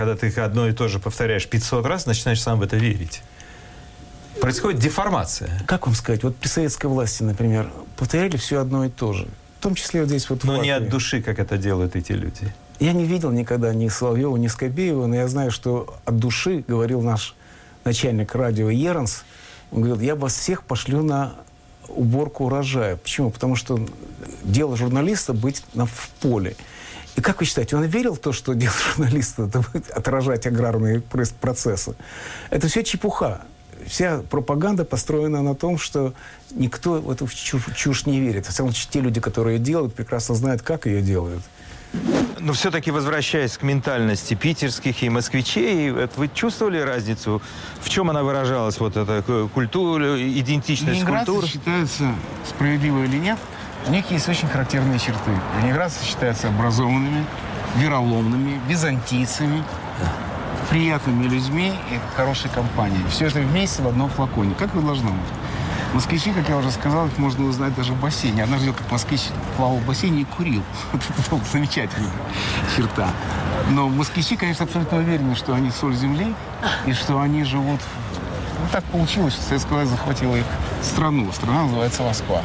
Когда ты одно и то же повторяешь 500 раз, начинаешь сам в это верить. Происходит деформация. Как вам сказать, вот при советской власти, например, повторяли все одно и то же. В том числе вот здесь вот в Но Латвии. не от души, как это делают эти люди. Я не видел никогда ни Соловьева, ни Скобеева, но я знаю, что от души говорил наш начальник радио Ернс. Он говорил, я вас всех пошлю на уборку урожая. Почему? Потому что дело журналиста быть в поле. И как вы считаете, он верил в то, что дело журналиста это будет отражать аграрные процессы? Это все чепуха. Вся пропаганда построена на том, что никто в эту чушь не верит. В целом, те люди, которые ее делают, прекрасно знают, как ее делают. Но все-таки, возвращаясь к ментальности питерских и москвичей, вы чувствовали разницу? В чем она выражалась, вот эта культура, идентичность культуры? Ленинградцы считаются, справедливо или нет, у них есть очень характерные черты. Ленинградцы считаются образованными, вероломными, византийцами, приятными людьми и хорошей компанией. Все это вместе в одном флаконе. Как и должно быть. Москвичи, как я уже сказал, их можно узнать даже в бассейне. Однажды видел, как москвич плавал в бассейне и курил. Вот это была замечательная черта. Но москвичи, конечно, абсолютно уверены, что они соль земли и что они живут... Ну, так получилось, что советская власть захватила их страну. Страна называется Москва.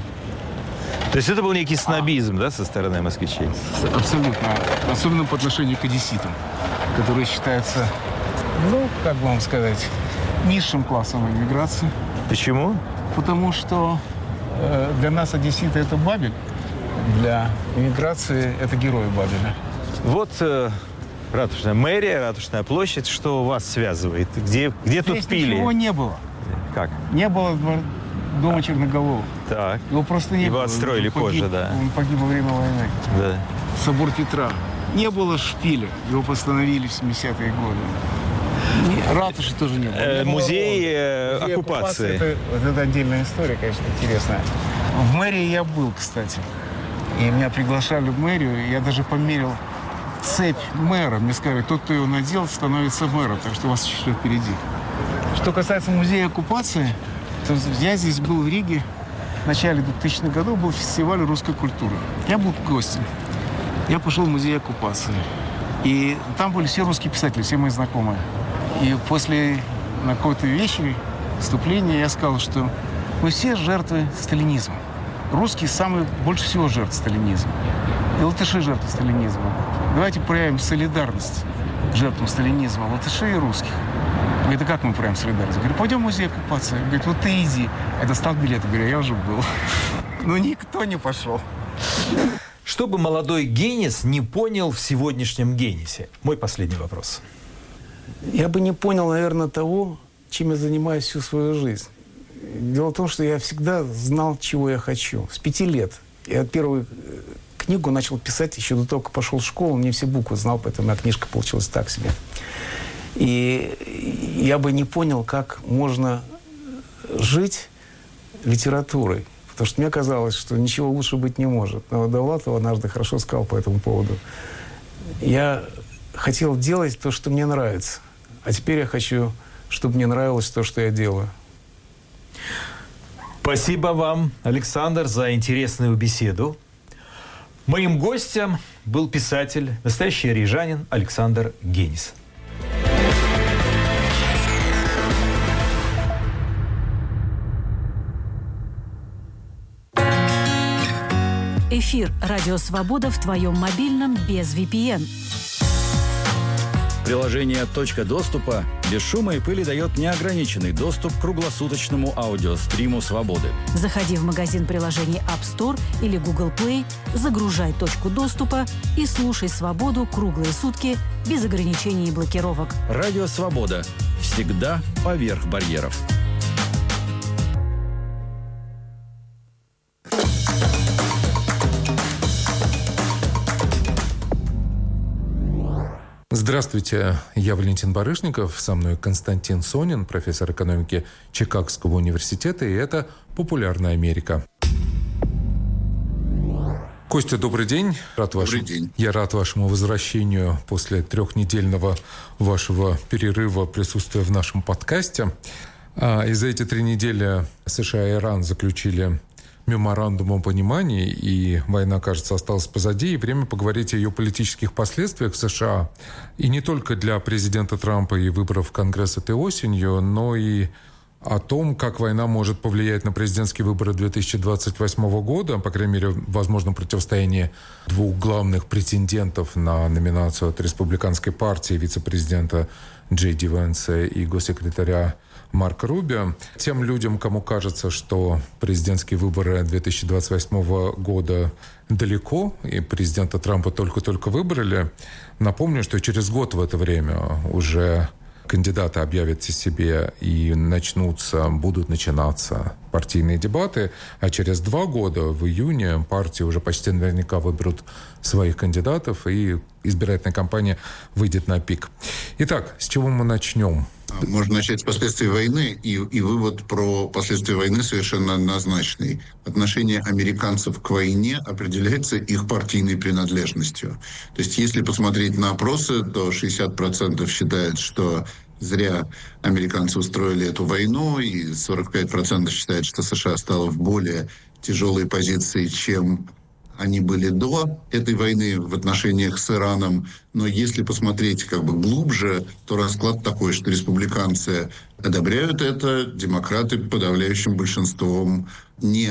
То есть это был некий снобизм, да, со стороны москвичей? Абсолютно. Особенно по отношению к одесситам, которые считаются, ну, как бы вам сказать, низшим классом иммиграции. Почему? Потому что для нас одесситы – это Бабель, для иммиграции – это герои Бабеля. Вот ратушная мэрия, ратушная площадь. Что вас связывает? Где тут пили? Ничего не было. Как? Не было дома Черноголовых. Так. Его просто не было. Его отстроили позже, да. Он погиб во время войны. Да. Собор Петра. Не было шпиля. Его постановили в 70-е годы. Ратуши тоже не было. Музей оккупации. Это отдельная история, конечно, интересная. В мэрии я был, кстати. И меня приглашали в мэрию. Я даже померил цепь мэра. Мне сказали, тот, кто его надел, становится мэром. Так что у вас еще впереди. Что касается музея оккупации, то я здесь был в Риге. В начале 2000-х годов был фестиваль русской культуры. Я был гостем. Я пошел в музей оккупации. И там были все русские писатели, все мои знакомые. И после на какой-то вечере выступления я сказал, что мы все жертвы сталинизма. Русские больше всего жертв сталинизма. И латыши жертвы сталинизма. Давайте проявим солидарность к жертвам сталинизма, латышей и русских. Говорит, а как мы проявим солидарность? Говорю, пойдем в музей оккупации. Говорит, вот ты иди. Я достал билет. Говорю, я уже был. Но никто не пошел. Что бы молодой генис не понял в сегодняшнем генисе? Мой последний вопрос. Я бы не понял, наверное, того, чем я занимаюсь всю свою жизнь. Дело в том, что я всегда знал, чего я хочу. С 5 лет. Я первую книгу начал писать еще до того, как пошел в школу. Мне все буквы знал, поэтому моя книжка получилась так себе. И я бы не понял, как можно жить литературой. Потому что мне казалось, что ничего лучше быть не может. Но Довлатов однажды хорошо сказал по этому поводу. Я хотел делать то, что мне нравится. А теперь я хочу, чтобы мне нравилось то, что я делаю. Спасибо вам, Александр, за интересную беседу. Моим гостем был писатель, настоящий рижанин Александр Генис. Эфир «Радио Свобода» в твоем мобильном без VPN. Приложение «Точка доступа» без шума и пыли дает неограниченный доступ к круглосуточному аудиостриму «Свободы». Заходи в магазин приложений App Store или Google Play, загружай «Точку доступа» и слушай «Свободу» круглые сутки без ограничений и блокировок. Радио «Свобода». Всегда поверх барьеров. Здравствуйте, я Валентин Барышников, со мной Константин Сонин, профессор экономики Чикагского университета, и это «Популярная Америка». Костя, добрый день. Добрый день. Я рад вашему возвращению после 3-недельного вашего перерыва присутствия в нашем подкасте. И за эти 3 недели США и Иран заключили меморандум о понимании, и война, кажется, осталась позади, и время поговорить о ее политических последствиях в США. И не только для президента Трампа и выборов в Конгресс этой осенью, но и о том, как война может повлиять на президентские выборы 2028 года, по крайней мере, возможно, противостояние двух главных претендентов на номинацию от республиканской партии, вице-президента Джей Ди Венса и госсекретаря Марко Рубио. Тем людям, кому кажется, что президентские выборы 2028 года далеко, и президента Трампа только-только выбрали, напомню, что через год в это время уже кандидаты объявят о себе и будут начинаться партийные дебаты, а через 2 года, в июне, партии уже почти наверняка выберут своих кандидатов, и избирательная кампания выйдет на пик. Итак, с чего мы начнем? Можно начать с последствий войны, и вывод про последствия войны совершенно однозначный. Отношение американцев к войне определяется их партийной принадлежностью. То есть, если посмотреть на опросы, то 60% считают, что зря американцы устроили эту войну, и 45% считают, что США стало в более тяжелой позиции, чем они были до этой войны в отношениях с Ираном. Но если посмотреть глубже, то расклад такой, что республиканцы одобряют это, демократы подавляющим большинством не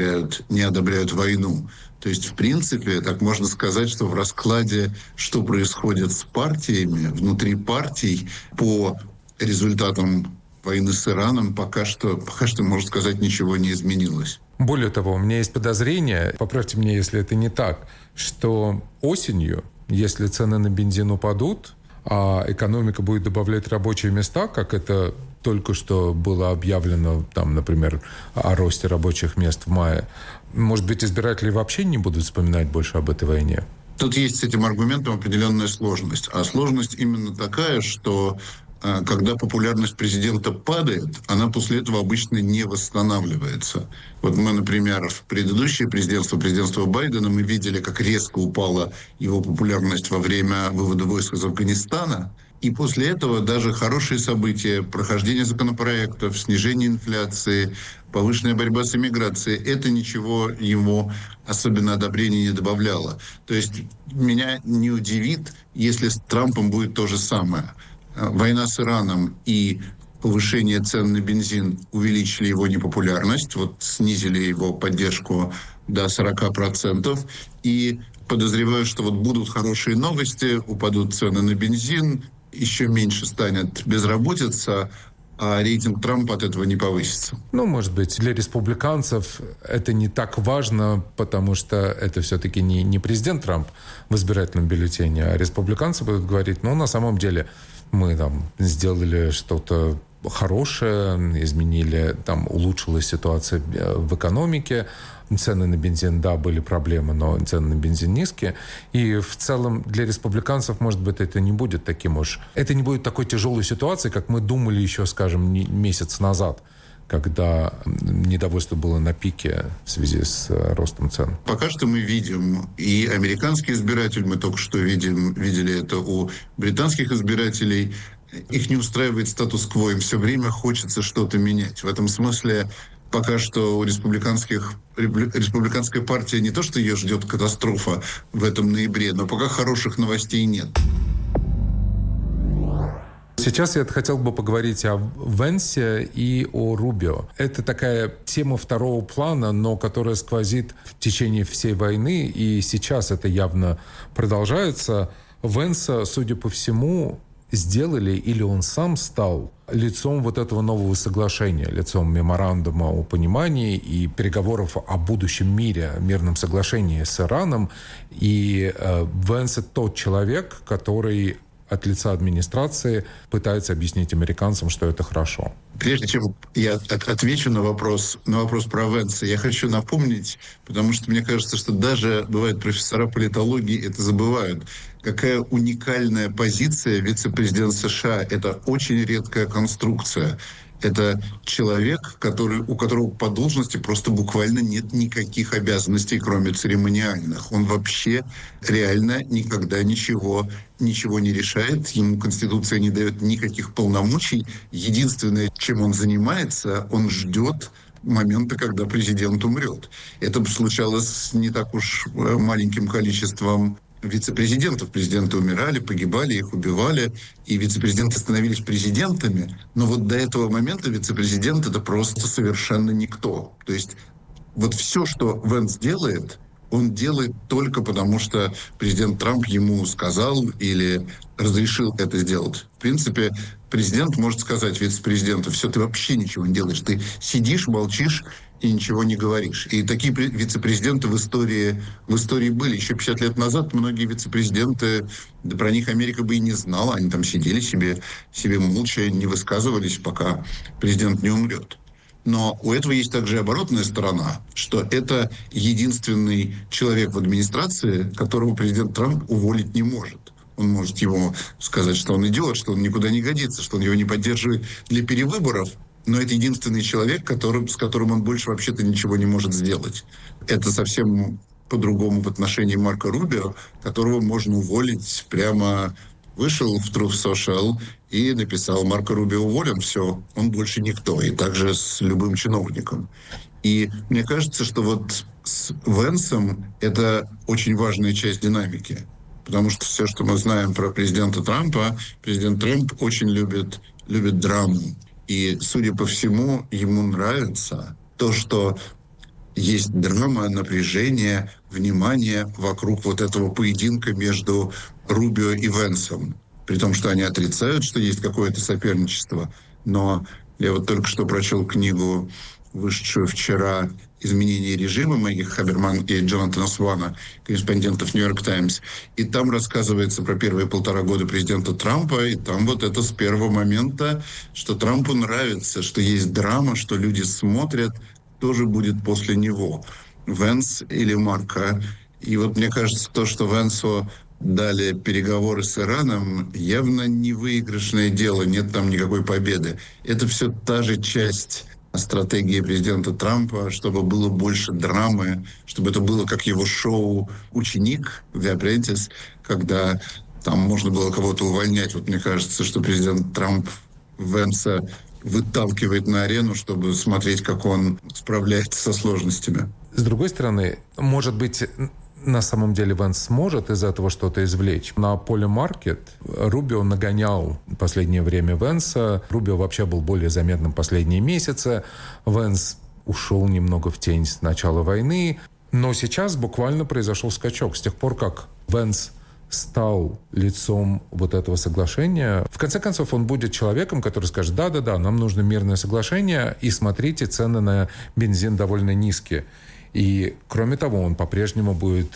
одобряют войну. То есть, в принципе, так можно сказать, что в раскладе, что происходит с партиями, внутри партий, по результатам войны с Ираном, пока что, можно сказать, ничего не изменилось. Более того, у меня есть подозрение, поправьте меня, если это не так, что осенью, если цены на бензин упадут, а экономика будет добавлять рабочие места, как это только что было объявлено, например, о росте рабочих мест в мае, может быть, избиратели вообще не будут вспоминать больше об этой войне? Тут есть с этим аргументом определенная сложность. А сложность именно такая, что когда популярность президента падает, она после этого обычно не восстанавливается. Вот мы, например, в предыдущее президентство Байдена, мы видели, как резко упала его популярность во время вывода войск из Афганистана. И после этого даже хорошие события, прохождение законопроектов, снижение инфляции, повышенная борьба с иммиграцией, это ничего ему особенно одобрения не добавляло. То есть меня не удивит, если с Трампом будет то же самое. Война с Ираном и повышение цен на бензин увеличили его непопулярность, снизили его поддержку до 40%. И подозреваю, что будут хорошие новости, упадут цены на бензин, еще меньше станет безработица, а рейтинг Трампа от этого не повысится. Может быть, для республиканцев это не так важно, потому что это все-таки не президент Трамп в избирательном бюллетене, а республиканцы будут говорить, на самом деле мы сделали что-то хорошее, изменили, улучшилась ситуация в экономике, цены на бензин, были проблемы, но цены на бензин низкие. И в целом для республиканцев, может быть, это не будет это не будет такой тяжелой ситуации, как мы думали еще, скажем, месяц назад, когда недовольство было на пике в связи с ростом цен. Пока что мы видим, и американский избиратель, мы только что видели это у британских избирателей, их не устраивает статус-кво, им все время хочется что-то менять. В этом смысле пока что у республиканская партия не то, что ее ждет катастрофа в этом ноябре, но пока хороших новостей нет. Сейчас я хотел бы поговорить о Венсе и о Рубио. Это такая тема второго плана, но которая сквозит в течение всей войны, и сейчас это явно продолжается. Венса, судя по всему, сделали, или он сам стал лицом этого нового соглашения, лицом меморандума о понимании и переговоров о будущем мире, мирном соглашении с Ираном. И Венс — это тот человек, который от лица администрации пытается объяснить американцам, что это хорошо. Прежде чем я отвечу на вопрос про Венса, я хочу напомнить, потому что мне кажется, что даже, бывает, профессора политологии это забывают, какая уникальная позиция вице-президента США. Это очень редкая конструкция. Это человек, у которого по должности просто буквально нет никаких обязанностей, кроме церемониальных. Он вообще реально никогда ничего не решает. Ему Конституция не дает никаких полномочий. Единственное, чем он занимается, он ждет, момента, когда президент умрет. Это случалось с не так уж маленьким количеством вице-президентов. Президенты умирали, погибали, их убивали, и вице-президенты становились президентами. Но вот до этого момента вице-президент — это просто совершенно никто. То есть вот все, что Венс делает, он делает только потому, что президент Трамп ему сказал или разрешил это сделать. В принципе, президент может сказать вице-президенту: все, ты вообще ничего не делаешь, ты сидишь, молчишь и ничего не говоришь. И такие вице-президенты в истории были. Еще 50 лет назад многие вице-президенты, да про них Америка бы и не знала. Они там сидели себе молча, не высказывались, пока президент не умрет. Но у этого есть также оборотная сторона, что это единственный человек в администрации, которого президент Трамп уволить не может. Он может ему сказать, что он идиот, что он никуда не годится, что он его не поддерживает для перевыборов, но это единственный человек, с которым он больше вообще-то ничего не может сделать. Это совсем по-другому в отношении Марко Рубио, которого можно уволить прямо... Вышел в Truth Social и написал: Марко Рубио уволен, все, он больше никто. И также с любым чиновником. И мне кажется, что вот с Венсом это очень важная часть динамики. Потому что все, что мы знаем про президента Трампа, президент Трамп очень любит драму. И, судя по всему, ему нравится то, что есть драма, напряжение, внимание вокруг вот этого поединка между Рубио и Венсом. При том, что они отрицают, что есть какое-то соперничество. Но я вот только что прочел книгу, вышедшую вчера, «Изменение режима» Мэгги Хаберман и Джонатана Свана, корреспондентов «Нью-Йорк Таймс». И там рассказывается про первые 1,5 года президента Трампа. И там вот это с первого момента, что Трампу нравится, что есть драма, что люди смотрят, тоже будет после него. Венс или Марко. И вот мне кажется, то, что Венсу дали переговоры с Ираном, явно не выигрышное дело, нет там никакой победы. Это все та же часть стратегии президента Трампа, чтобы было больше драмы, чтобы это было как его шоу «Ученик» The Apprentice, когда там можно было кого-то увольнять. Вот мне кажется, что президент Трамп Венса выталкивает на арену, чтобы смотреть, как он справляется со сложностями. С другой стороны, может быть, на самом деле Венс сможет из этого что-то извлечь. На поле маркет Рубио нагонял в последнее время Венса. Рубио вообще был более заметным последние месяцы. Венс ушел немного в тень с начала войны. Но сейчас буквально произошел скачок. С тех пор, как Венс стал лицом вот этого соглашения, в конце концов, он будет человеком, который скажет: да-да-да, нам нужно мирное соглашение, и смотрите, цены на бензин довольно низкие. И, кроме того, он по-прежнему будет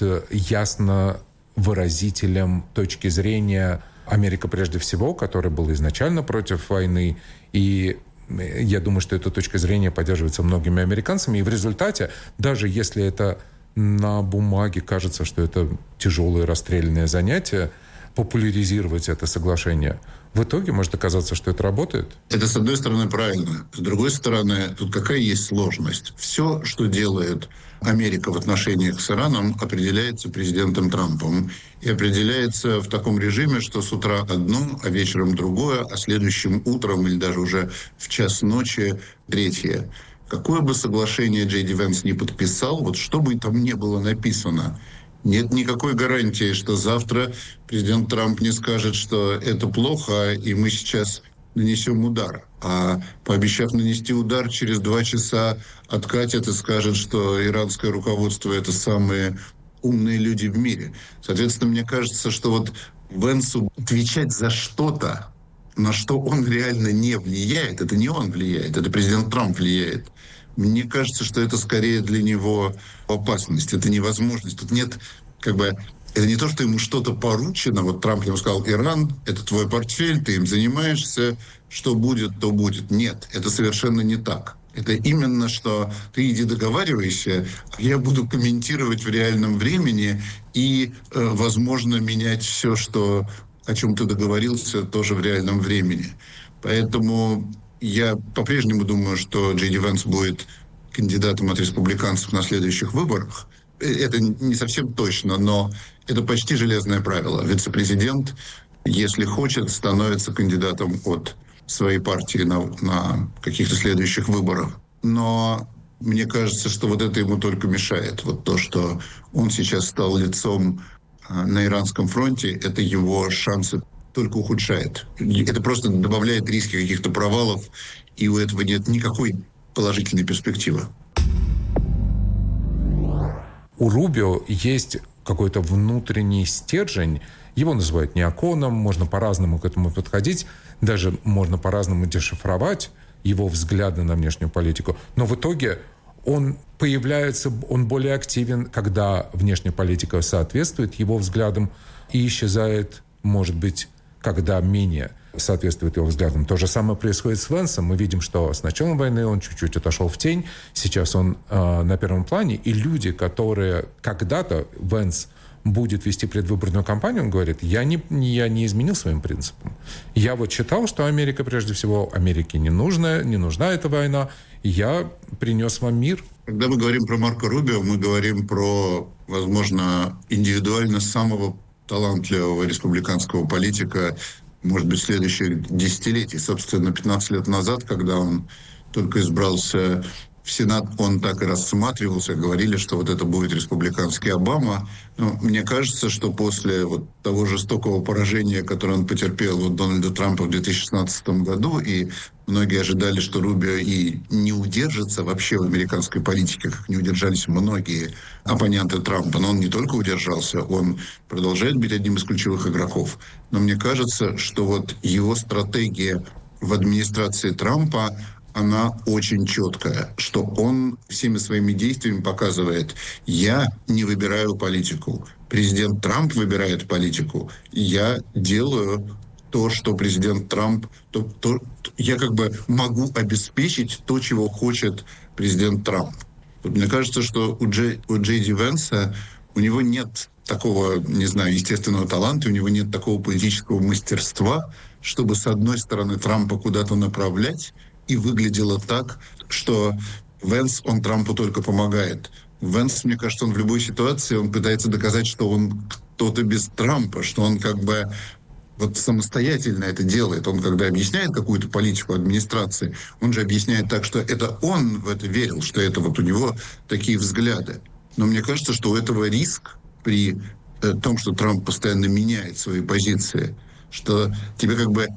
ясно выразителем точки зрения Америки прежде всего, который был изначально против войны. И я думаю, что эта точка зрения поддерживается многими американцами. И в результате, даже если это на бумаге кажется, что это тяжелое расстрельное занятие, популяризировать это соглашение, в итоге может оказаться, что это работает. Это, с одной стороны, правильно. С другой стороны, тут какая есть сложность? Все, что делает Америка в отношениях с Ираном, определяется президентом Трампом. И определяется в таком режиме, что с утра одно, а вечером другое, а следующим утром или даже уже в час ночи третье. Какое бы соглашение Джей Ди Венс не подписал, вот что бы там ни было написано, нет никакой гарантии, что завтра президент Трамп не скажет, что это плохо, и мы сейчас нанесем удар. А пообещав нанести удар, через 2 часа откатят и скажет, что иранское руководство — это самые умные люди в мире. Соответственно, мне кажется, что вот Венсу отвечать за что-то, на что он реально не влияет, это не он влияет, это президент Трамп влияет. Мне кажется, что это скорее для него опасность, это невозможность. Тут нет, это не то, что ему что-то поручено. Вот Трамп ему сказал: Иран — это твой портфель, ты им занимаешься, что будет, то будет. Нет, это совершенно не так. Это именно, что ты иди договаривайся, а я буду комментировать в реальном времени и, возможно, менять все, о чем ты договорился, тоже в реальном времени. Поэтому я по-прежнему думаю, что Джей Ди Венс будет кандидатом от республиканцев на следующих выборах. Это не совсем точно, но это почти железное правило. Вице-президент, если хочет, становится кандидатом от своей партии на каких-то следующих выборах. Но Мне кажется, что вот это ему только мешает. Вот то, что он сейчас стал лицом на иранском фронте, это его шансы только ухудшает. Это просто добавляет риски каких-то провалов, и у этого нет никакой положительной перспективы. У Рубио есть какой-то внутренний стержень. Его называют неоконом, можно по-разному к этому подходить, даже можно по-разному дешифровать его взгляды на внешнюю политику. Но в итоге он появляется, он более активен, когда внешняя политика соответствует его взглядам, и исчезает, может быть, когда менее соответствует его взглядам. То же самое происходит с Венсом. Мы видим, что с началом войны он чуть-чуть отошел в тень, сейчас он на первом плане, и люди, которые когда-то Венс будет вести предвыборную кампанию, он говорит, я не изменил своим принципам. Я вот считал, что Америка, прежде всего, Америке не нужна эта война, и я принес вам мир. Когда мы говорим про Марко Рубио, мы говорим про, возможно, индивидуально самого талантливого республиканского политика, может быть, следующих десятилетий. Собственно, 15 лет назад, когда он только избрался в Сенат, он так и рассматривался, говорили, что вот это будет республиканский Обама. Но мне кажется, что после вот того жестокого поражения, которое он потерпел от Дональда Трампа в 2016 году, и многие ожидали, что Рубио и не удержится вообще в американской политике, как не удержались многие оппоненты Трампа. Но он не только удержался, он продолжает быть одним из ключевых игроков. Но мне кажется, что вот его стратегия в администрации Трампа, она очень четкая, что он всеми своими действиями показывает, я не выбираю политику, президент Трамп выбирает политику, я делаю то, что президент Трамп, я как бы могу обеспечить то, чего хочет президент Трамп. Вот мне кажется, что у Джей Ди Венса, у него нет такого, не знаю, естественного таланта, у него нет такого политического мастерства, чтобы, с одной стороны, Трампа куда-то направлять, и выглядело так, что Венс, он Трампу только помогает. Венс, мне кажется, он в любой ситуации, он пытается доказать, что он кто-то без Трампа, что он как бы вот самостоятельно это делает. Он, когда объясняет какую-то политику администрации, он же объясняет так, что это он в это верил, что это вот у него такие взгляды. Но мне кажется, что у этого риск при том, что Трамп постоянно меняет свои позиции, что тебе как бы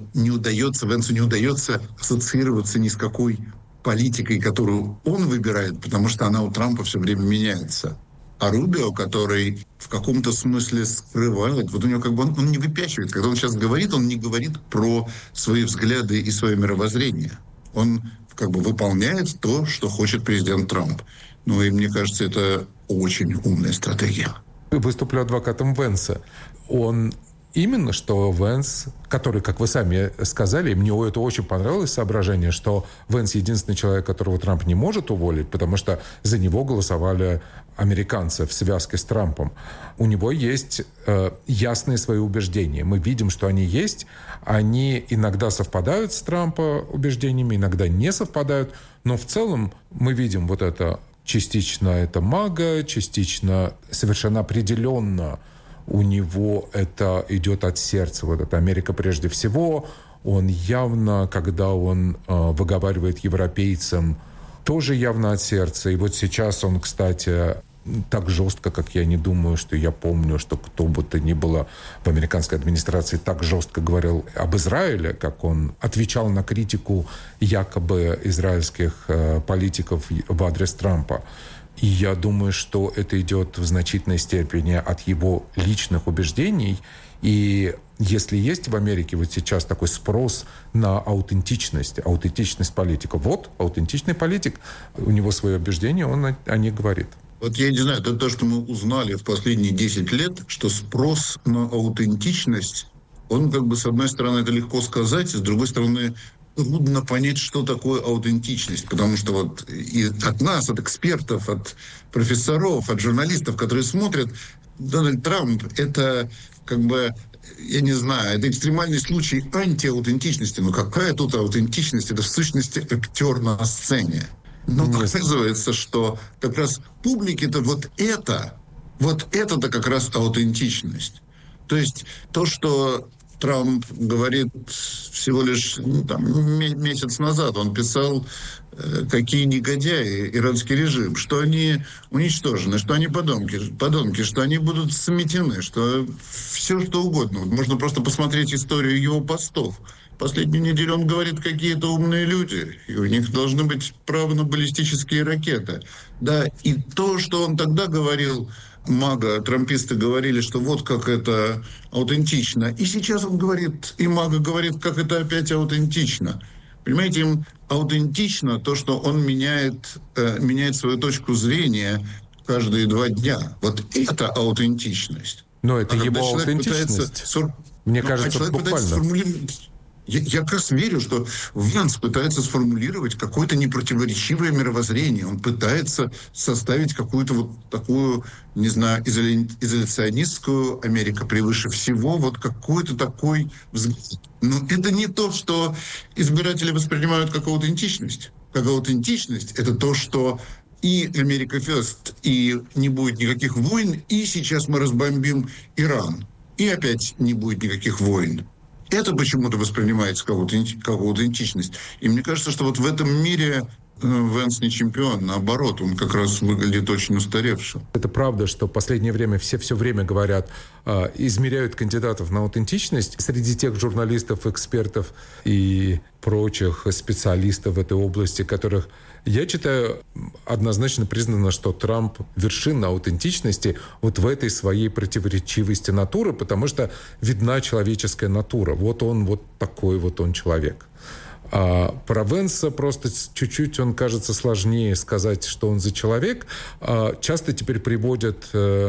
Венсу не удается ассоциироваться ни с какой политикой, которую он выбирает, потому что она у Трампа все время меняется. А Рубио, который в каком-то смысле скрывает, вот у него как бы он не выпячивает. Когда он сейчас говорит, он не говорит про свои взгляды и свое мировоззрение. Он как бы выполняет то, что хочет президент Трамп. Ну и мне кажется, это очень умная стратегия. Выступлю адвокатом Венса. Он именно что Венс, который, как вы сами сказали, мне это очень понравилось соображение, что Венс единственный человек, которого Трамп не может уволить, потому что за него голосовали американцы в связке с Трампом. У него есть ясные свои убеждения. Мы видим, что они есть. Они иногда совпадают с Трампа убеждениями, иногда не совпадают. Но в целом мы видим вот это частично это мага, частично совершенно определенно у него это идет от сердца. Вот это Америка прежде всего. Он явно, когда он выговаривает европейцам, тоже явно от сердца. И вот сейчас он, кстати, так жестко, как я не думаю, что я помню, что кто бы то ни было в американской администрации так жестко говорил об Израиле, как он отвечал на критику якобы израильских политиков в адрес Трампа. И я думаю, что это идет в значительной степени от его личных убеждений. И если есть в Америке вот сейчас такой спрос на аутентичность политика, вот аутентичный политик, у него свои убеждения, он о них говорит. Вот я не знаю, это то, что мы узнали в последние 10 лет, что спрос на аутентичность, он как бы с одной стороны это легко сказать, с другой стороны трудно понять, что такое аутентичность, потому что вот и от нас, от экспертов, от профессоров, от журналистов, которые смотрят, Дональд Трамп — это как бы, я не знаю, это экстремальный случай антиаутентичности. Но какая тут аутентичность? Это в сущности актер на сцене. Но оказывается, что как раз публике-то вот это-то как раз аутентичность. То есть то, что Трамп говорит всего лишь месяц назад. Он писал, какие негодяи иранский режим, что они уничтожены, что они подонки, что они будут сметены, что все что угодно. Можно просто посмотреть историю его постов. Последнюю неделю он говорит, какие-то умные люди, и у них должны быть право на баллистические ракеты. Да, и то, что он тогда говорил, трамписты говорили, что вот как это аутентично. И сейчас он говорит, и говорит, как это опять аутентично. Понимаете, им аутентично то, что он меняет свою точку зрения каждые 2 дня. Вот это аутентичность. Но это его аутентичность. Мне кажется, буквально. Я как раз верю, что Венс пытается сформулировать какое-то непротиворечивое мировоззрение. Он пытается составить какую-то вот такую, не знаю, изоляционистскую Америка превыше всего, вот какой-то такой взгляд. Но это не то, что избиратели воспринимают как аутентичность. Как аутентичность — это то, что и Америка First, и не будет никаких войн, и сейчас мы разбомбим Иран, и опять не будет никаких войн. Это почему-то воспринимается как аутентичность. И мне кажется, что вот в этом мире Венс не чемпион. Наоборот, он как раз выглядит очень устаревшим. Это правда, что в последнее время все время говорят, измеряют кандидатов на аутентичность. Среди тех журналистов, экспертов и прочих специалистов в этой области, которых я читаю, однозначно признано, что Трамп вершина аутентичности вот в этой своей противоречивости натуры, потому что видна человеческая натура. Вот он вот такой вот он человек. А про Венса просто чуть-чуть он кажется сложнее сказать, что он за человек. Часто теперь приводят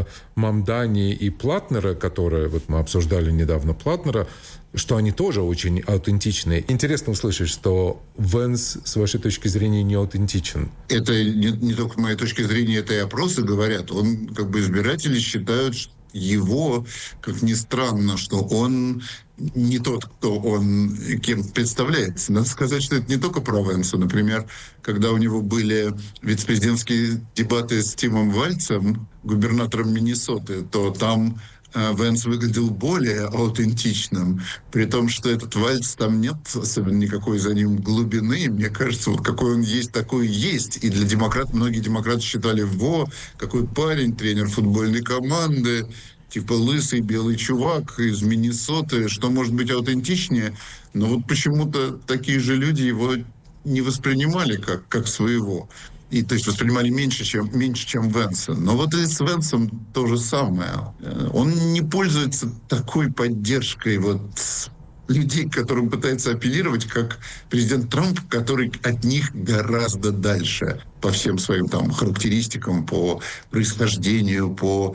Мамдани и Платнера, которые, вот мы обсуждали недавно Платнера, что они тоже очень аутентичные. Интересно услышать, что Венс, с вашей точки зрения, не аутентичен. Это не только моей точки зрения, это и опросы говорят. Он, как бы, избиратели считают его, как ни странно, что он не тот, кто он кем представляется. Надо сказать, что это не только про Венса. Например, когда у него были вице-президентские дебаты с Тимом Вальцем, губернатором Миннесоты, то там Венс выглядел более аутентичным, при том, что этот Вальц, там нет особенно никакой за ним глубины. Мне кажется, вот какой он есть, такой и есть. И для демократов, многие демократы считали, какой парень, тренер футбольной команды, типа лысый белый чувак из Миннесоты, что может быть аутентичнее. Но вот почему-то такие же люди его не воспринимали как своего. И, то есть, воспринимали меньше, чем Венса. Но вот и с Венсом то же самое. Он не пользуется такой поддержкой вот людей, к которым пытается апеллировать, как президент Трамп, который от них гораздо дальше по всем своим там характеристикам, по происхождению, по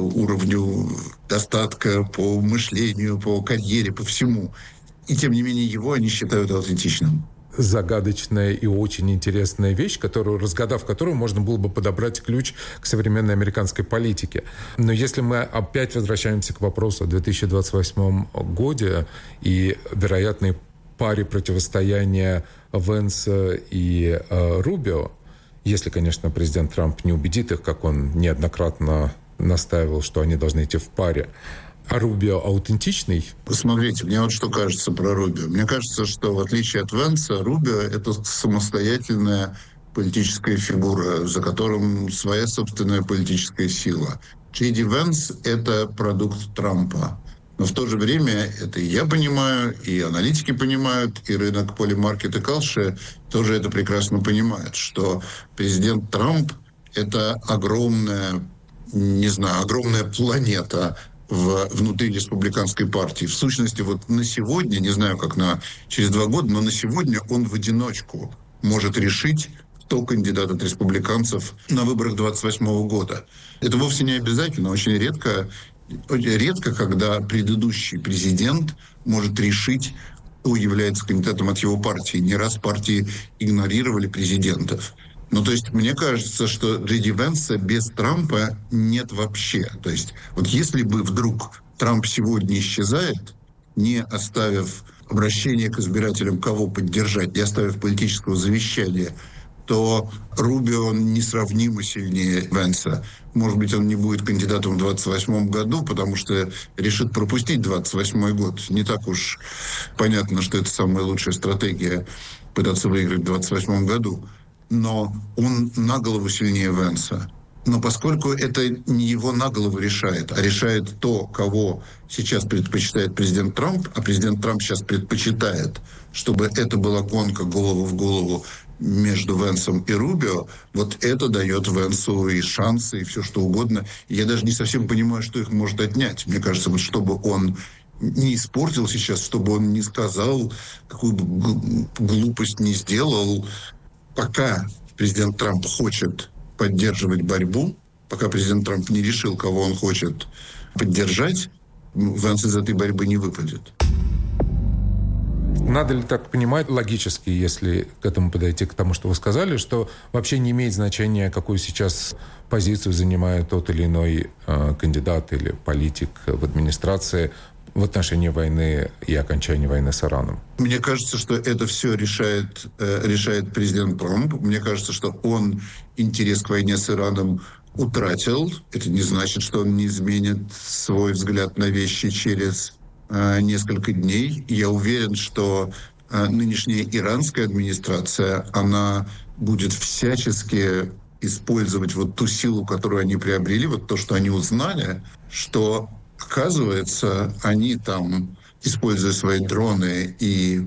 уровню достатка, по мышлению, по карьере, по всему. И, тем не менее, его они считают аутентичным. Загадочная и очень интересная вещь, разгадав которую, можно было бы подобрать ключ к современной американской политике. Но если мы опять возвращаемся к вопросу о 2028 году и вероятной паре противостояния Венса и Рубио, если, конечно, президент Трамп не убедит их, как он неоднократно настаивал, что они должны идти в паре. А Рубио аутентичный? Посмотрите, мне вот что кажется про Рубио. Мне кажется, что в отличие от Венса, Рубио — это самостоятельная политическая фигура, за которым своя собственная политическая сила. Джей Ди Венс — это продукт Трампа. Но в то же время, это и я понимаю, и аналитики понимают, и рынок полимаркет и Калши тоже это прекрасно понимают, что президент Трамп — это огромная планета внутри республиканской партии. В сущности, вот на сегодня, не знаю, как через 2 года, но на сегодня он в одиночку может решить, кто кандидат от республиканцев на выборах 28 года. Это вовсе не обязательно. Очень редко, когда предыдущий президент может решить, кто является кандидатом от его партии. Не раз партии игнорировали президентов. Ну, то есть, мне кажется, что Джей Ди Венса без Трампа нет вообще. То есть, вот если бы вдруг Трамп сегодня исчезает, не оставив обращение к избирателям, кого поддержать, не оставив политического завещания то Рубио несравнимо сильнее Венса. Может быть, он не будет кандидатом в 2028 году, потому что решит пропустить 2028 год. Не так уж понятно, что это самая лучшая стратегия пытаться выиграть в 2028 году. Но он на голову сильнее Венса. Но поскольку это не его на голову решает, а решает то, кого сейчас предпочитает президент Трамп, а президент Трамп сейчас предпочитает, чтобы это была гонка голову в голову между Венсом и Рубио, вот это дает Венсу и шансы, и все что угодно. И я даже не совсем понимаю, что их может отнять. Мне кажется, вот чтобы он не испортил сейчас, чтобы он не сказал, какую бы глупость не сделал, пока президент Трамп хочет поддерживать борьбу, пока президент Трамп не решил, кого он хочет поддержать, Венс из этой борьбы не выпадет. Надо ли так понимать логически, если к этому подойти, к тому, что вы сказали, что вообще не имеет значения, какую сейчас позицию занимает тот или иной кандидат или политик в администрации в отношении войны и окончания войны с Ираном? Мне кажется, что это все решает президент Трамп. Мне кажется, что он интерес к войне с Ираном утратил. Это не значит, что он не изменит свой взгляд на вещи через несколько дней. Я уверен, что нынешняя иранская администрация, она будет всячески использовать вот ту силу, которую они приобрели, вот то, что они узнали, что, оказывается, они там, используя свои дроны и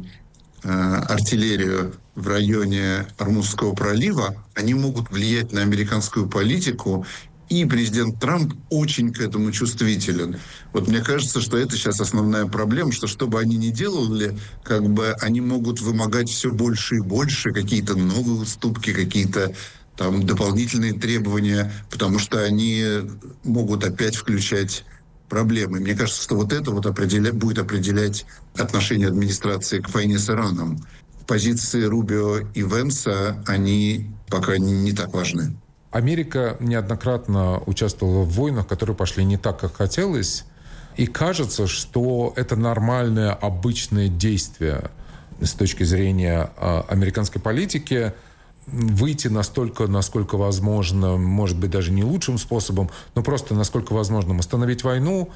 артиллерию в районе Ормузского пролива, они могут влиять на американскую политику, и президент Трамп очень к этому чувствителен. Вот мне кажется, что это сейчас основная проблема, что бы они ни делали, как бы они могут вымогать все больше и больше, какие-то новые уступки, какие-то там дополнительные требования, потому что они могут опять включать проблемы. Мне кажется, что вот это вот будет определять отношение администрации к войне с Ираном. Позиции Рубио и Венса, они пока не так важны. Америка неоднократно участвовала в войнах, которые пошли не так, как хотелось. И кажется, что это нормальное, обычное действие с точки зрения американской политики. Выйти настолько, насколько возможно, может быть, даже не лучшим способом, но просто насколько возможно остановить войну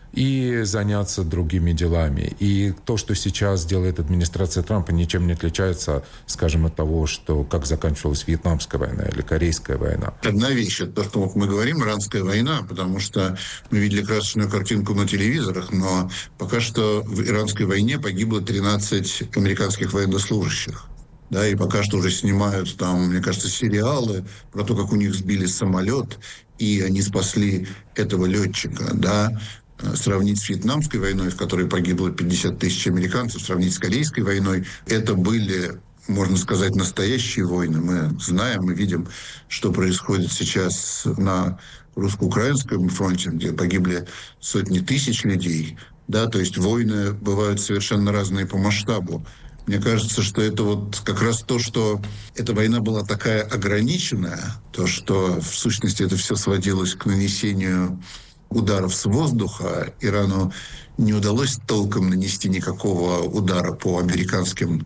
и заняться другими делами. И то, что сейчас делает администрация Трампа, ничем не отличается, скажем, от того, что как заканчивалась Вьетнамская война или Корейская война. Одна вещь, это то, что мы говорим, иранская война, потому что мы видели красочную картинку на телевизорах, но пока что в иранской войне погибло 13 американских военнослужащих. Да, и пока что уже снимают там, мне кажется, сериалы про то, как у них сбили самолет, и они спасли этого летчика, да. Сравнить с Вьетнамской войной, в которой погибло 50 тысяч американцев, сравнить с Корейской войной, это были, можно сказать, настоящие войны. Мы знаем, мы видим, что происходит сейчас на русско-украинском фронте, где погибли сотни тысяч людей. Да, то есть войны бывают совершенно разные по масштабу. Мне кажется, что это вот как раз то, что эта война была такая ограниченная, то, что в сущности это все сводилось к нанесению ударов с воздуха. Ирану не удалось толком нанести никакого удара по американским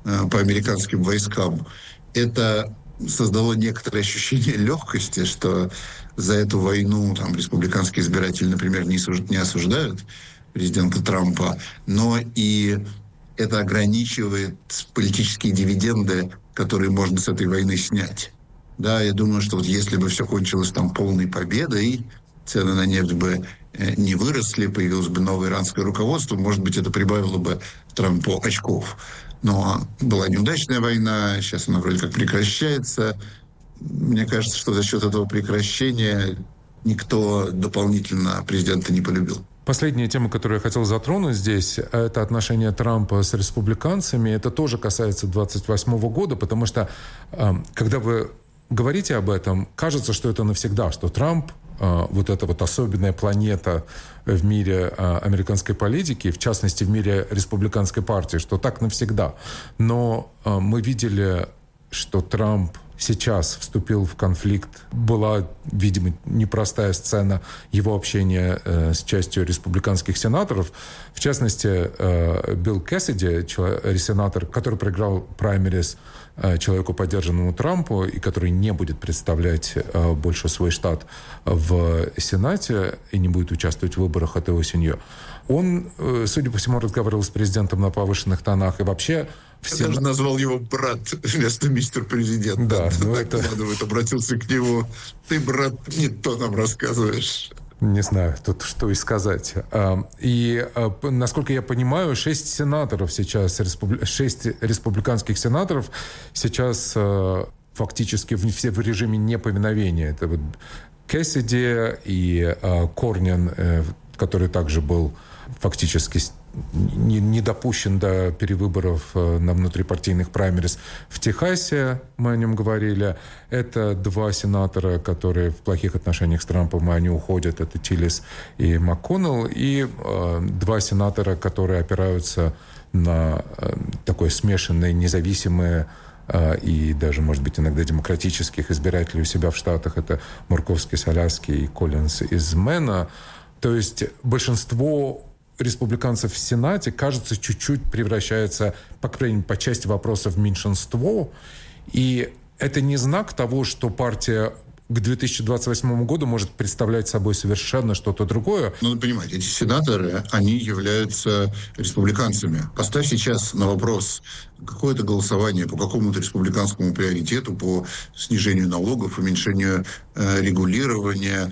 войскам. Это создало некоторое ощущение легкости, что за эту войну там республиканские избиратели, например, не осуждают президента Трампа, но и это ограничивает политические дивиденды, которые можно с этой войны снять. Да, я думаю, что вот если бы все кончилось там полной победой, цены на нефть бы не выросли, появилось бы новое иранское руководство, может быть, это прибавило бы Трампу очков. Но была неудачная война, сейчас она вроде как прекращается. Мне кажется, что за счет этого прекращения никто дополнительно президента не полюбил. Последняя тема, которую я хотел затронуть здесь, это отношения Трампа с республиканцами. Это тоже касается 2028 года, потому что, когда вы говорите об этом, кажется, что это навсегда, что Трамп вот эта вот особенная планета в мире американской политики, в частности, в мире республиканской партии, что так навсегда. Но мы видели, что Трамп сейчас вступил в конфликт. Была, видимо, непростая сцена его общения с частью республиканских сенаторов. В частности, Билл Кэссиди, сенатор, который проиграл праймерис человеку, поддержанному Трампу, и который не будет представлять больше свой штат в Сенате и не будет участвовать в выборах этой осенью. Он, судя по всему, разговаривал с президентом на повышенных тонах. И вообще... Я даже назвал его брат вместо мистер президент. Да, это... обратился к нему. Ты, брат, не то нам рассказываешь. Не знаю, тут что и сказать. И, насколько я понимаю, 6 сенаторов сейчас, 6 республиканских сенаторов сейчас фактически все в режиме неповиновения. Это вот Кэссиди и Корнин, который также был фактически не допущен до перевыборов на внутрипартийных праймерис в Техасе, мы о нем говорили. Это 2 сенатора, которые в плохих отношениях с Трампом, и они уходят. Это Тиллис и МакКоннелл. И 2 сенатора, которые опираются на такое смешанное, независимое и даже, может быть, иногда демократических избирателей у себя в Штатах. Это Мурковский с Аляски и Коллинз из Мэна. То есть большинство республиканцев в Сенате, кажется, чуть-чуть превращается, по крайней мере, по части вопросов в меньшинство. И это не знак того, что партия к 2028 году может представлять собой совершенно что-то другое. Надо понимать, эти сенаторы, они являются республиканцами. Поставь сейчас на вопрос какое-то голосование по какому-то республиканскому приоритету, по снижению налогов, уменьшению регулирования,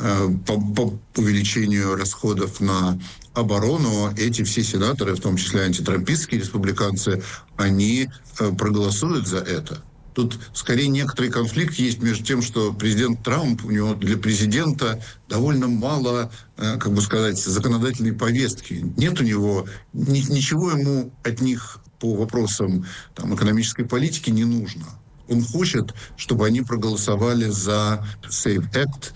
по увеличению расходов на оборону. Эти все сенаторы, в том числе антитрампистские республиканцы, они проголосуют за это. Тут скорее некоторый конфликт есть между тем, что президент Трамп, у него для президента довольно мало, как бы сказать, законодательной повестки. Нет у него, ничего ему от них по вопросам там, экономической политики не нужно. Он хочет, чтобы они проголосовали за SAVE Act,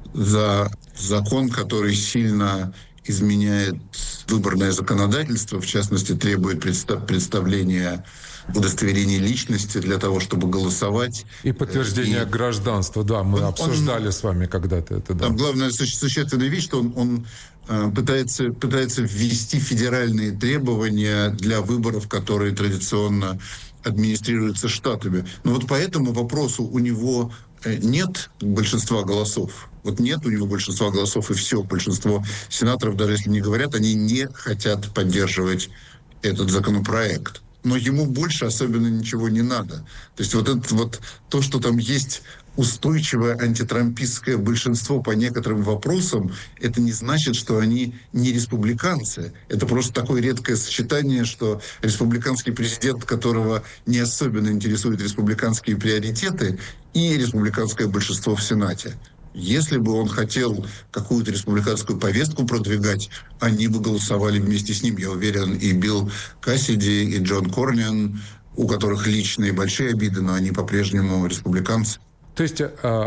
за закон, который сильно изменяет выборное законодательство, в частности, требует представления удостоверения личности для того, чтобы голосовать. И подтверждение гражданства, да, мы обсуждали с вами когда-то это. Да. Там главная существенная вещь, что он пытается ввести федеральные требования для выборов, которые традиционно администрируются штатами. Но вот по этому вопросу у него нет большинства голосов. Вот нет у него большинства голосов, и все. Большинство сенаторов, даже если не говорят, они не хотят поддерживать этот законопроект. Но ему больше особенно ничего не надо. То есть вот это вот то, что там есть устойчивое антитрампистское большинство по некоторым вопросам, это не значит, что они не республиканцы. Это просто такое редкое сочетание, что республиканский президент, которого не особенно интересуют республиканские приоритеты, и республиканское большинство в Сенате. Если бы он хотел какую-то республиканскую повестку продвигать, они бы голосовали вместе с ним. Я уверен, и Билл Кэссиди, и Джон Корнин, у которых личные большие обиды, но они по-прежнему республиканцы. То есть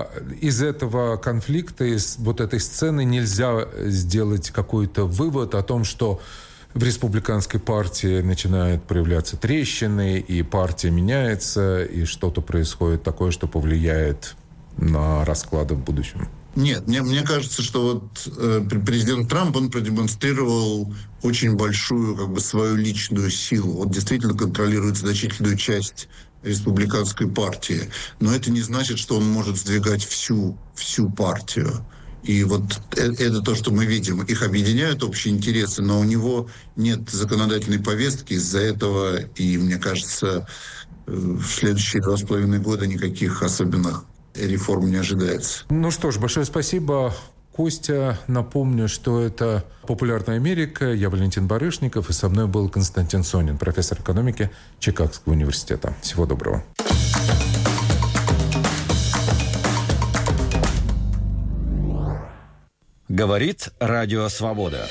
из этого конфликта, из вот этой сцены нельзя сделать какой-то вывод о том, что в республиканской партии начинают проявляться трещины, и партия меняется, и что-то происходит такое, что повлияет на расклады в будущем? Нет, мне кажется, что вот президент Трамп, он продемонстрировал очень большую как бы свою личную силу. Он действительно контролирует значительную часть республиканской партии. Но это не значит, что он может сдвигать всю партию. И вот это то, что мы видим. Их объединяют общие интересы, но у него нет законодательной повестки. Из-за этого, и мне кажется, в следующие 2,5 года никаких особенных реформ не ожидается. Ну что ж, большое спасибо, Костя. Напомню, что это «Популярная Америка». Я Валентин Барышников, и со мной был Константин Сонин, профессор экономики Чикагского университета. Всего доброго. Говорит Радио Свобода.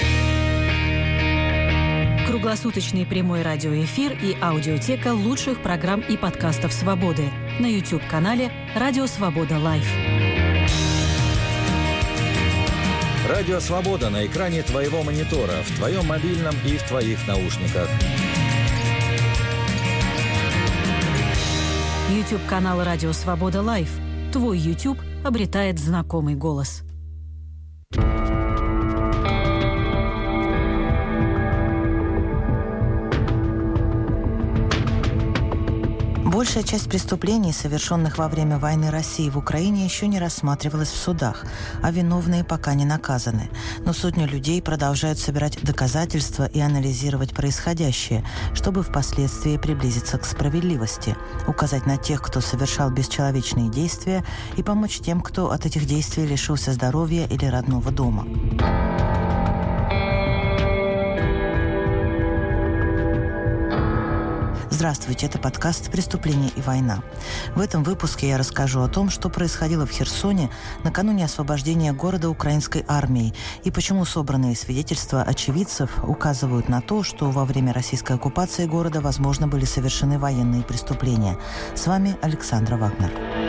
Круглосуточный прямой радиоэфир и аудиотека лучших программ и подкастов «Свободы» на YouTube-канале «Радио Свобода Лайв». Радио Свобода на экране твоего монитора, в твоем мобильном и в твоих наушниках. YouTube-канал «Радио Свобода Лайв». Твой YouTube обретает знакомый голос. Большая часть преступлений, совершенных во время войны России в Украине, еще не рассматривалась в судах, а виновные пока не наказаны. Но сотни людей продолжают собирать доказательства и анализировать происходящее, чтобы впоследствии приблизиться к справедливости, указать на тех, кто совершал бесчеловечные действия, и помочь тем, кто от этих действий лишился здоровья или родного дома. Здравствуйте, это подкаст «Преступление и война». В этом выпуске я расскажу о том, что происходило в Херсоне накануне освобождения города украинской армией и почему собранные свидетельства очевидцев указывают на то, что во время российской оккупации города, возможно, были совершены военные преступления. С вами Александра Вагнер.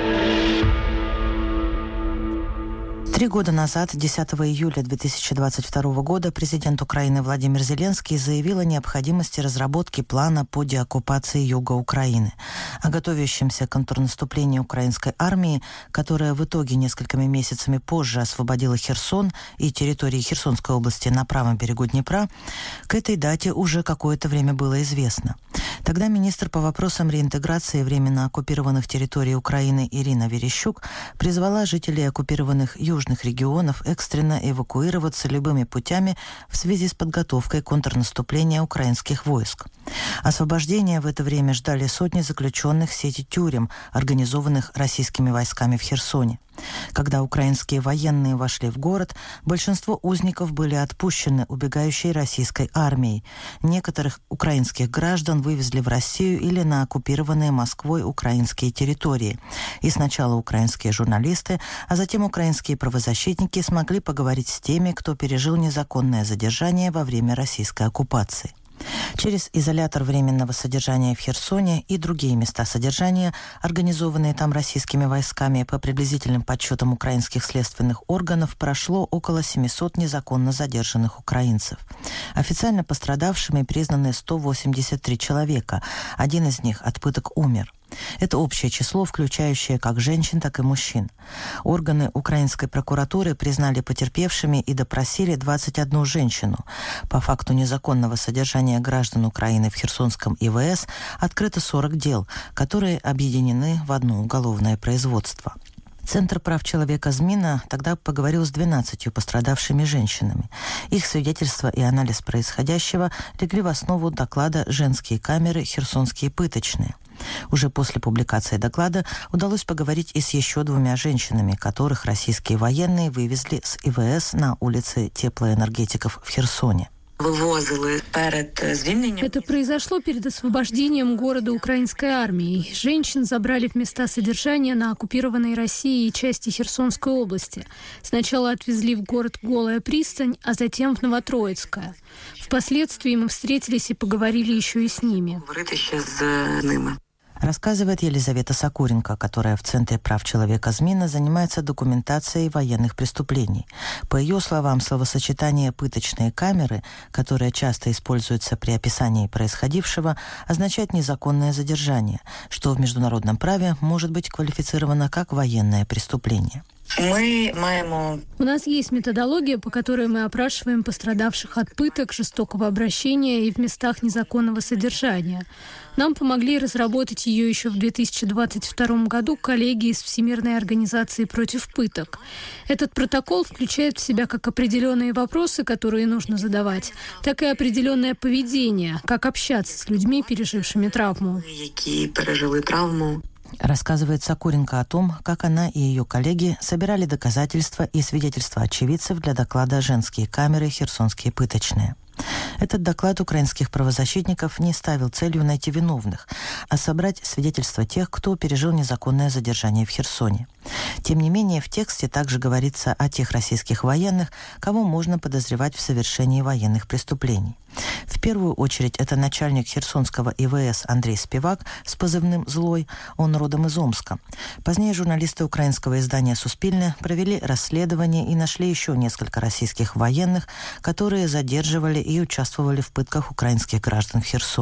3 года назад, 10 июля 2022 года, президент Украины Владимир Зеленский заявил о необходимости разработки плана по деоккупации юга Украины, о готовящемся контрнаступлении украинской армии, которая в итоге несколькими месяцами позже освободила Херсон и территории Херсонской области на правом берегу Днепра. К этой дате уже какое-то время было известно. Тогда министр по вопросам реинтеграции временно оккупированных территорий Украины Ирина Верещук призвала жителей оккупированных южных регионов экстренно эвакуироваться любыми путями в связи с подготовкой контрнаступления украинских войск. Освобождение в это время ждали сотни заключенных сети тюрем, организованных российскими войсками в Херсоне. Когда украинские военные вошли в город, большинство узников были отпущены убегающей российской армией. Некоторых украинских граждан вывезли в Россию или на оккупированные Москвой украинские территории. И сначала украинские журналисты, а затем украинские правозащитники смогли поговорить с теми, кто пережил незаконное задержание во время российской оккупации. Через изолятор временного содержания в Херсоне и другие места содержания, организованные там российскими войсками, по приблизительным подсчетам украинских следственных органов, прошло около 700 незаконно задержанных украинцев. Официально пострадавшими признаны 183 человека. Один из них от пыток умер. Это общее число, включающее как женщин, так и мужчин. Органы украинской прокуратуры признали потерпевшими и допросили 21 женщину. По факту незаконного содержания граждан Украины в Херсонском ИВС открыто 40 дел, которые объединены в одно уголовное производство. Центр прав человека ЗМИНа тогда поговорил с 12 пострадавшими женщинами. Их свидетельства и анализ происходящего легли в основу доклада «Женские камеры. Херсонские пыточные». Уже после публикации доклада удалось поговорить и с еще 2 женщинами, которых российские военные вывезли с ИВС на улице теплоэнергетиков в Херсоне. Это произошло перед освобождением города украинской армией. Женщин забрали в места содержания на оккупированной Россией части Херсонской области. Сначала отвезли в город Голая пристань, а затем в Новотроицкое. Впоследствии мы встретились и поговорили еще и с ними. Рассказывает Елизавета Сокуренко, которая в Центре прав человека ЗМИНа занимается документацией военных преступлений. По ее словам, словосочетание «пыточные камеры», которое часто используется при описании происходившего, означает незаконное задержание, что в международном праве может быть квалифицировано как военное преступление. У нас есть методология, по которой мы опрашиваем пострадавших от пыток, жестокого обращения и в местах незаконного содержания. Нам помогли разработать ее еще в 2022 году коллеги из Всемирной организации против пыток. Этот протокол включает в себя как определенные вопросы, которые нужно задавать, так и определенное поведение, как общаться с людьми, пережившими травму. Рассказывает Сокуренко о том, как она и ее коллеги собирали доказательства и свидетельства очевидцев для доклада «Женские камеры. Херсонские пыточные». Этот доклад украинских правозащитников не ставил целью найти виновных, а собрать свидетельства тех, кто пережил незаконное задержание в Херсоне. Тем не менее, в тексте также говорится о тех российских военных, кого можно подозревать в совершении военных преступлений. В первую очередь это начальник Херсонского ИВС Андрей Спивак с позывным «Злой», он родом из Омска. Позднее журналисты украинского издания «Суспильне» провели расследование и нашли еще несколько российских военных, которые задерживали и участвовали в пытках украинских граждан в Херсоне.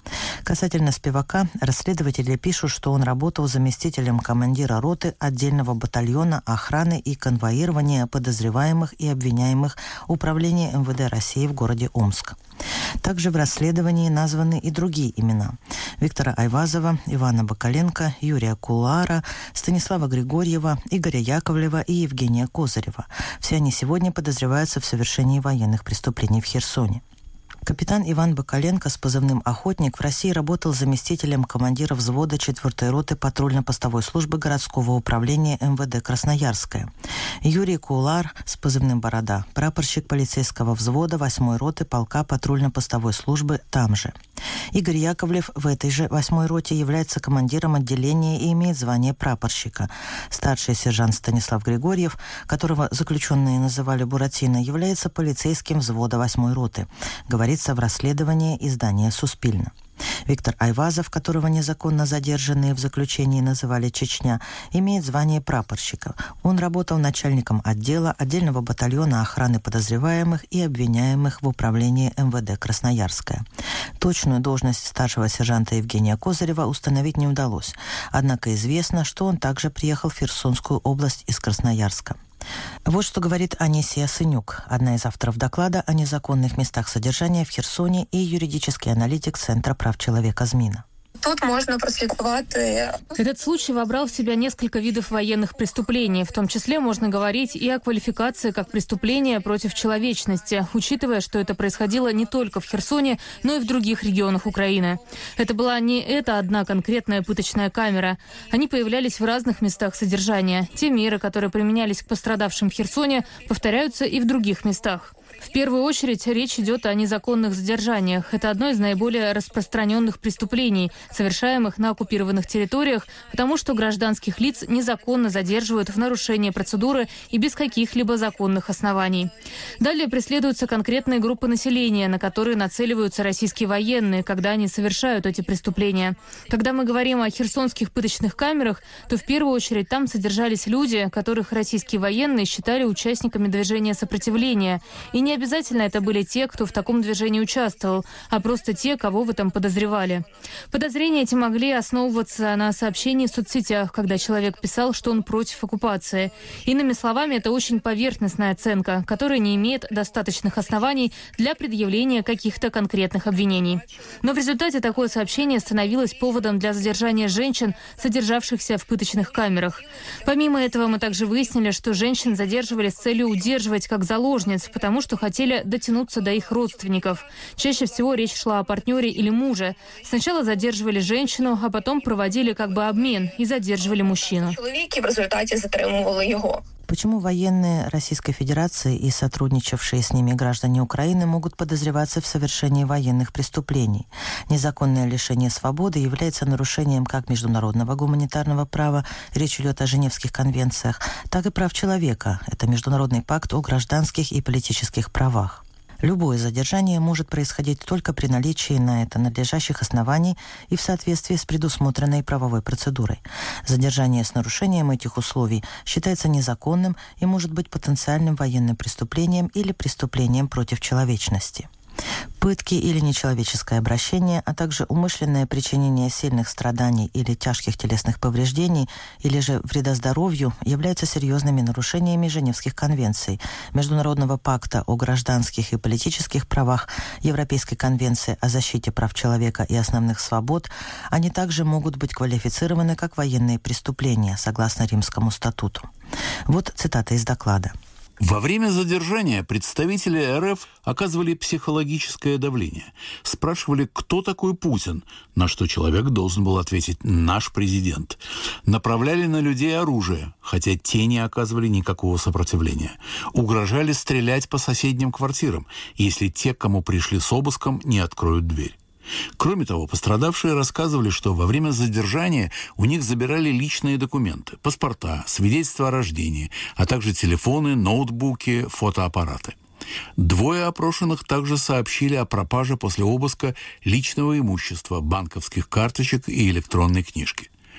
Касательно Спивака, расследователи пишут, что он работал заместителем командира роты отдельного батальона охраны и конвоирования подозреваемых и обвиняемых Управления МВД России в городе Омск. Также в расследовании названы и другие имена: Виктора Айвазова, Ивана Бакаленко, Юрия Кулара, Станислава Григорьева, Игоря Яковлева и Евгения Козырева. Все они сегодня подозреваются в совершении военных преступлений в Херсоне. Капитан Иван Бакаленко с позывным «Охотник» в России работал заместителем командира взвода 4-й роты патрульно-постовой службы городского управления МВД Красноярская. Юрий Кулар с позывным «Борода», прапорщик полицейского взвода 8-й роты полка патрульно-постовой службы там же. Игорь Яковлев в этой же 8-й роте является командиром отделения и имеет звание прапорщика. Старший сержант Станислав Григорьев, которого заключенные называли Буратино, является полицейским взвода 8-й роты. Говорится в расследовании издания «Суспильно». Виктор Айвазов, которого незаконно задержанные в заключении называли «Чечня», имеет звание прапорщика. Он работал начальником отдела отдельного батальона охраны подозреваемых и обвиняемых в управлении МВД Красноярская. Точную должность старшего сержанта Евгения Козырева установить не удалось. Однако известно, что он также приехал в Херсонскую область из Красноярска. Вот что говорит Анисия Сынюк, одна из авторов доклада о незаконных местах содержания в Херсоне и юридический аналитик Центра прав человека «Зміна». Тут можно прослідкувати. Этот случай вобрал в себя несколько видов военных преступлений. В том числе можно говорить и о квалификации как преступления против человечности, учитывая, что это происходило не только в Херсоне, но и в других регионах Украины. Это была не эта одна конкретная пыточная камера. Они появлялись в разных местах содержания. Те меры, которые применялись к пострадавшим в Херсоне, повторяются и в других местах. В первую очередь речь идет о незаконных задержаниях. Это одно из наиболее распространенных преступлений, совершаемых на оккупированных территориях, потому что гражданских лиц незаконно задерживают в нарушении процедуры и без каких-либо законных оснований. Далее преследуются конкретные группы населения, на которые нацеливаются российские военные, когда они совершают эти преступления. Когда мы говорим о херсонских пыточных камерах, то в первую очередь там содержались люди, которых российские военные считали участниками движения сопротивления. И не обязательно это были те, кто в таком движении участвовал, а просто те, кого в этом подозревали. Подозрения эти могли основываться на сообщении в соцсетях, когда человек писал, что он против оккупации. Иными словами, это очень поверхностная оценка, которая не имеет достаточных оснований для предъявления каких-то конкретных обвинений. Но в результате такое сообщение становилось поводом для задержания женщин, содержавшихся в пыточных камерах. Помимо этого, мы также выяснили, что женщин задерживали с целью удерживать как заложниц, потому что хотели дотянуться до их родственников. Чаще всего речь шла о партнере или муже. Сначала задерживали женщину, а потом проводили как бы обмен и задерживали мужчину. Чоловіки в результаті затримували його. Почему военные Российской Федерации и сотрудничавшие с ними граждане Украины могут подозреваться в совершении военных преступлений? Незаконное лишение свободы является нарушением как международного гуманитарного права, речь идет о Женевских конвенциях, так и прав человека. Это Международный пакт о гражданских и политических правах. Любое задержание может происходить только при наличии на это надлежащих оснований и в соответствии с предусмотренной правовой процедурой. Задержание с нарушением этих условий считается незаконным и может быть потенциальным военным преступлением или преступлением против человечности. Пытки или нечеловеческое обращение, а также умышленное причинение сильных страданий или тяжких телесных повреждений, или же вреда здоровью, являются серьезными нарушениями Женевских конвенций, Международного пакта о гражданских и политических правах, Европейской конвенции о защите прав человека и основных свобод. Они также могут быть квалифицированы как военные преступления, согласно Римскому статуту. Вот цитата из доклада. Во время задержания представители РФ оказывали психологическое давление. Спрашивали, кто такой Путин, на что человек должен был ответить «наш президент». Направляли на людей оружие, хотя те не оказывали никакого сопротивления. Угрожали стрелять по соседним квартирам, если те, к кому пришли с обыском, не откроют дверь. Кроме того, пострадавшие рассказывали, что во время задержания у них забирали личные документы, паспорта, свидетельства о рождении, а также телефоны, ноутбуки, фотоаппараты. Двое опрошенных также сообщили о пропаже после обыска личного имущества, банковских карточек и электронной книжки.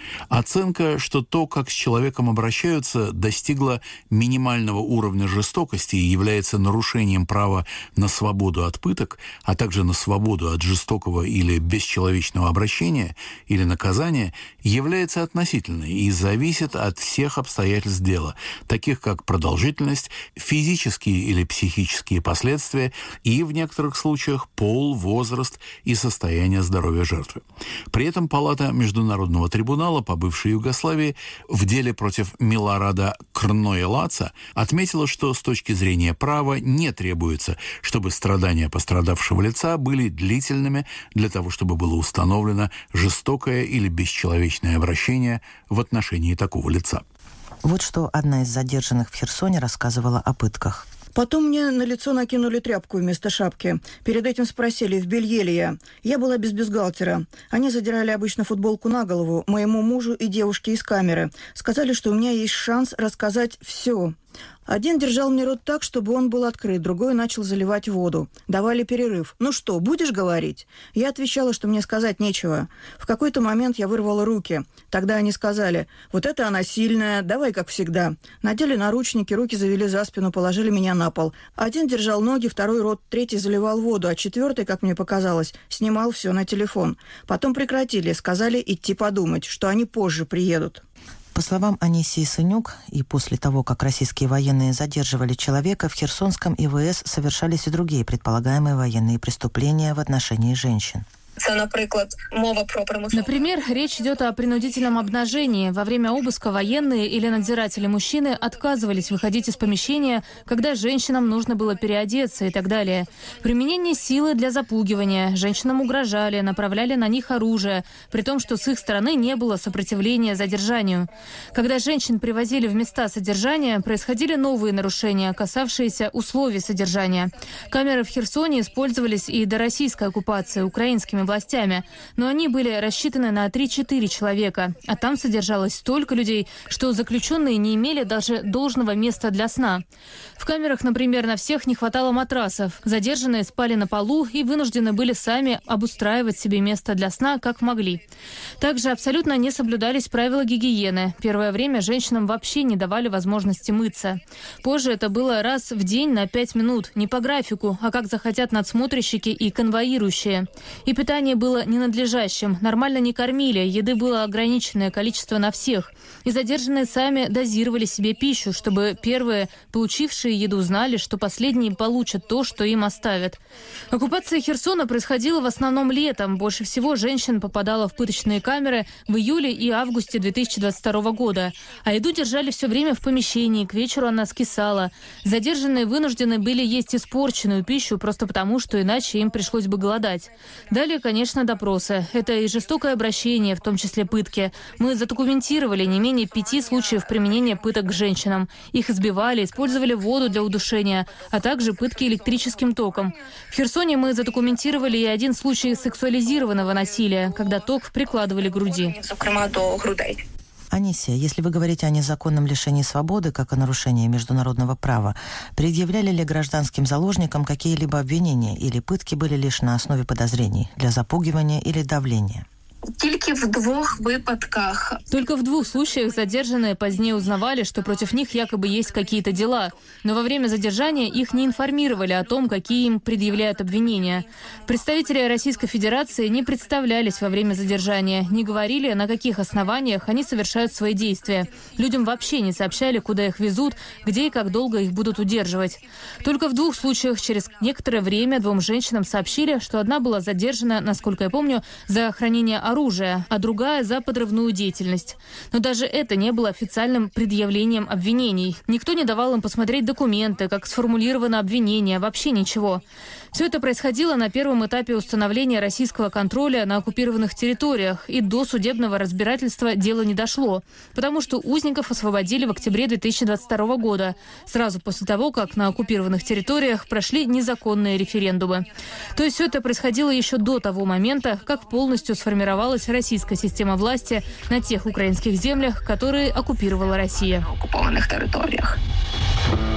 Оценка, что то, как с человеком обращаются, достигло минимального уровня жестокости и является нарушением права на свободу от пыток, а также на свободу от жестокого или бесчеловечного обращения или наказания, является относительной и зависит от всех обстоятельств дела, таких как продолжительность, физические или психические последствия и, в некоторых случаях, пол, возраст и состояние здоровья жертвы. При этом Палата Международного трибунала по бывшей Югославии в деле против Милорада Крноелаца отметила, что с точки зрения права не требуется, чтобы страдания пострадавшего лица были длительными для того, чтобы было установлено жестокое или бесчеловечное обращение в отношении такого лица. Вот что одна из задержанных в Херсоне рассказывала о пытках. Потом мне на лицо накинули тряпку вместо шапки. Перед этим спросили, в белье ли я. Я была без бюстгальтера. Они задирали обычно футболку на голову моему мужу и девушке из камеры. Сказали, что у меня есть шанс рассказать все. Один держал мне рот так, чтобы он был открыт, другой начал заливать воду. Давали перерыв. «Ну что, будешь говорить?» Я отвечала, что мне сказать нечего. В какой-то момент я вырвала руки. Тогда они сказали: «Вот это она сильная, давай как всегда». Надели наручники, руки завели за спину, положили меня на пол. Один держал ноги, второй рот, третий заливал воду, а четвертый, как мне показалось, снимал все на телефон. Потом прекратили, сказали идти подумать, что они позже приедут. По словам Анисии Сынюк, и после того, как российские военные задерживали человека, в Херсонском ИВС совершались и другие предполагаемые военные преступления в отношении женщин. Например, речь идет о принудительном обнажении. Во время обыска военные или надзиратели мужчины отказывались выходить из помещения, когда женщинам нужно было переодеться и так далее. Применение силы для запугивания. Женщинам угрожали, направляли на них оружие, при том, что с их стороны не было сопротивления задержанию. Когда женщин привозили в места содержания, происходили новые нарушения, касавшиеся условий содержания. Камеры в Херсоне использовались и до российской оккупации украинскими властями, но они были рассчитаны на 3-4 человека, а там содержалось столько людей, что заключенные не имели даже должного места для сна. В камерах, например, на всех не хватало матрасов. Задержанные спали на полу и вынуждены были сами обустраивать себе место для сна, как могли. Также абсолютно не соблюдались правила гигиены. Первое время женщинам вообще не давали возможности мыться. Позже это было раз в день на 5 минут, не по графику, а как захотят надсмотрщики и конвоирующие. И питание было ненадлежащим, нормально не кормили, еды было ограниченное количество на всех. И задержанные сами дозировали себе пищу, чтобы первые, получившие еду, знали, что последние получат то, что им оставят. Оккупация Херсона происходила в основном летом. Больше всего женщин попадало в пыточные камеры в июле и августе 2022 года. А еду держали все время в помещении, к вечеру она скисала. Задержанные вынуждены были есть испорченную пищу просто потому, что иначе им пришлось бы голодать. Далее, конечно, допросы. Это и жестокое обращение, в том числе пытки. Мы задокументировали не менее 5 случаев применения пыток к женщинам. Их избивали, использовали воду для удушения, а также пытки электрическим током. В Херсоне мы задокументировали и один случай сексуализированного насилия, когда ток прикладывали к груди. Анисия, если вы говорите о незаконном лишении свободы, как о нарушении международного права, предъявляли ли гражданским заложникам какие-либо обвинения или пытки были лишь на основе подозрений для запугивания или давления? Только в 2 случаях задержанные позднее узнавали, что против них якобы есть какие-то дела. Но во время задержания их не информировали о том, какие им предъявляют обвинения. Представители Российской Федерации не представлялись во время задержания, не говорили, на каких основаниях они совершают свои действия. Людям вообще не сообщали, куда их везут, где и как долго их будут удерживать. Только в 2 случаях через некоторое время 2 женщинам сообщили, что одна была задержана, насколько я помню, за хранение оружия, а другая за подрывную деятельность. Но даже это не было официальным предъявлением обвинений. Никто не давал им посмотреть документы, как сформулировано обвинение, вообще ничего. Все это происходило на первом этапе установления российского контроля на оккупированных территориях, и до судебного разбирательства дело не дошло, потому что узников освободили в октябре 2022 года, сразу после того, как на оккупированных территориях прошли незаконные референдумы. То есть все это происходило еще до того момента, как полностью сформировалась российская система власти на тех украинских землях, которые оккупировала Россия.